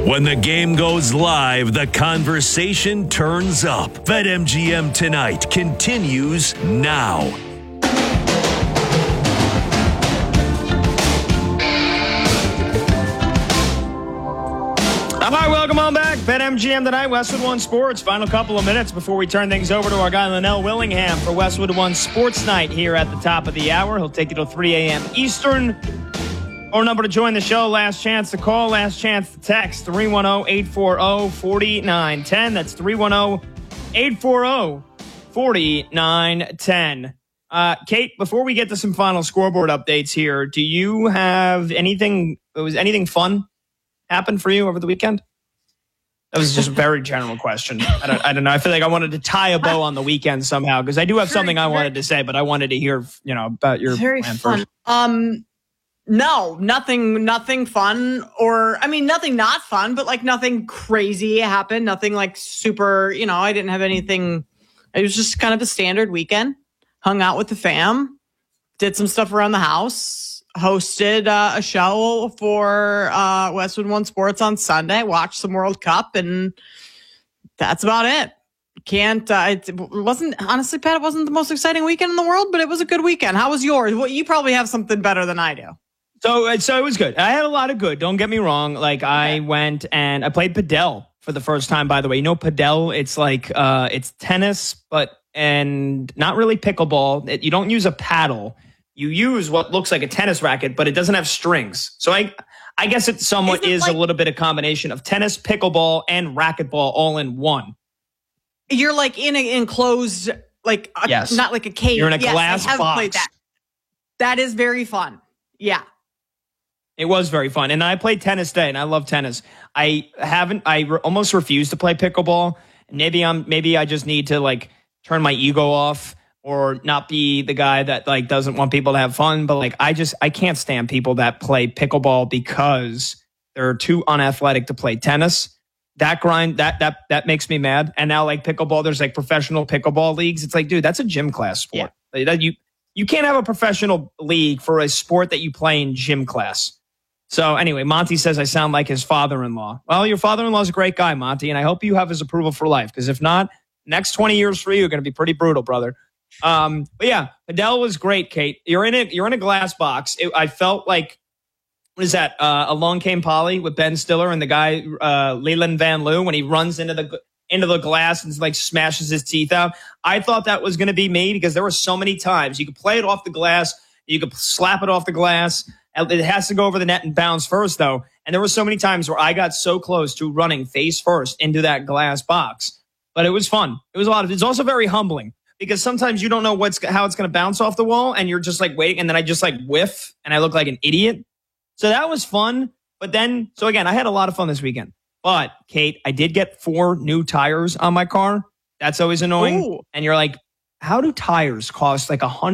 When the game goes live, the conversation turns up. BetMGM Tonight continues now. All right, welcome on back. BetMGM Tonight, Westwood One Sports. Final couple of minutes before we turn things over to our guy, Linnell Willingham, for Westwood One Sports Night here at the top of the hour. He'll take you till 3 a.m. Eastern. Our number to join the show, last chance to call, last chance to text, 310-840-4910. That's 310-840-4910. Kate, before we get to some final scoreboard updates here, do you have anything, was anything fun happen for you over the weekend? That was just a very general question. I don't know. I feel like I wanted to tie a bow on the weekend somehow, because I do have something I wanted to say, but I wanted to hear, about your plan first. No, nothing fun, or, nothing not fun, but nothing crazy happened. Nothing super, I didn't have anything. It was just kind of a standard weekend. Hung out with the fam, did some stuff around the house, hosted a show for Westwood One Sports on Sunday, watched some World Cup, and that's about it. It wasn't, honestly, Pat, it wasn't the most exciting weekend in the world, but it was a good weekend. How was yours? Well, you probably have something better than I do. So it was good. I had a lot of good. Don't get me wrong. I went and I played padel for the first time, by the way. Padel, it's it's tennis, and not really pickleball. You don't use a paddle. You use what looks like a tennis racket, but it doesn't have strings. So I guess it somewhat is a little bit of combination of tennis, pickleball, and racquetball all in one. You're in an enclosed, yes. Not like a cage. You're in a glass I have box. Played that. That is very fun. Yeah. It was very fun. And I played tennis today, and I love tennis. I almost refuse to play pickleball. Maybe I just need to turn my ego off or not be the guy that doesn't want people to have fun. But I can't stand people that play pickleball because they're too unathletic to play tennis. That grind, that makes me mad. And now pickleball, there's professional pickleball leagues. It's dude, that's a gym class sport. Yeah. You can't have a professional league for a sport that you play in gym class. So anyway, Monty says I sound like his father-in-law. Well, your father-in-law is a great guy, Monty, and I hope you have his approval for life, because if not, next 20 years for you are going to be pretty brutal, brother. But yeah, Adele was great, Kate. You're in a glass box. I felt like, what is that? Along Came Polly with Ben Stiller and the guy Leland Van Loo, when he runs into the glass and smashes his teeth out. I thought that was going to be me, because there were so many times you could play it off the glass, you could slap it off the glass. It has to go over the net and bounce first, though. And there were so many times where I got so close to running face first into that glass box. But it was fun. It was it's also very humbling, because sometimes you don't know how it's going to bounce off the wall, and you're just waiting, and then I just whiff, and I look like an idiot. So that was fun. But then, so again, I had a lot of fun this weekend. But, Kate, I did get 4 new tires on my car. That's always annoying. Ooh. And you're how do tires cost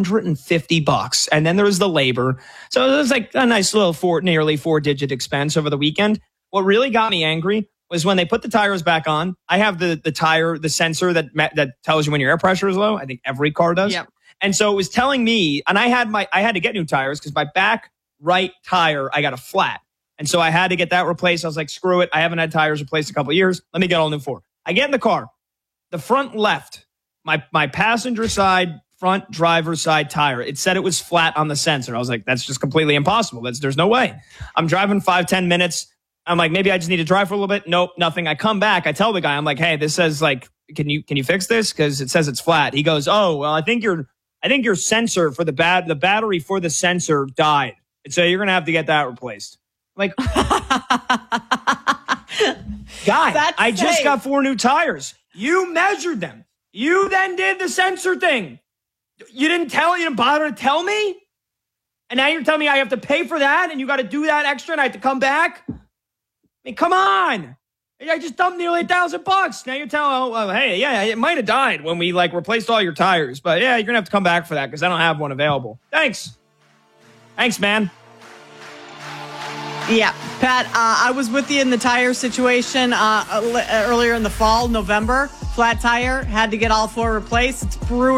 $150? And then there's the labor. So it was a nice little nearly 4-digit expense over the weekend. What really got me angry was when they put the tires back on. I have the sensor that tells you when your air pressure is low. I think every car does. Yep. And so it was telling me, and I had to get new tires because my back right tire, I got a flat. And so I had to get that replaced. I was screw it. I haven't had tires replaced in a couple of years. Let me get all new 4. I get in the car. The front left, my passenger side, front driver's side tire, it said it was flat on the sensor. I was that's just completely impossible. There's no way. I'm driving 5-10 minutes. I'm maybe I just need to drive for a little bit. Nope, nothing. I come back. I tell the guy, I'm hey, this says can you fix this? Because it says it's flat. He goes, oh, well, I think your sensor for the battery for the sensor died. And so you're going to have to get that replaced. Guy, I just got 4 new tires. You measured them. You then did the sensor thing. You didn't bother to tell me? And now you're telling me I have to pay for that, and you got to do that extra, and I have to come back? Come on. I just dumped nearly $1,000. Now you're telling, hey, yeah, it might have died when we replaced all your tires. But yeah, you're going to have to come back for that because I don't have one available. Thanks, man. Yeah, Pat, I was with you in the tire situation earlier in the fall, November. Flat tire, had to get all 4 replaced. It's brutal.